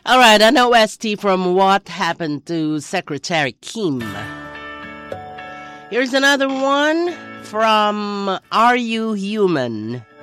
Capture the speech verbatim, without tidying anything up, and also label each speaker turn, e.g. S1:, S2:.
S1: All right, an O S T from What Happened to Secretary Kim. Here's another one from Are You Human?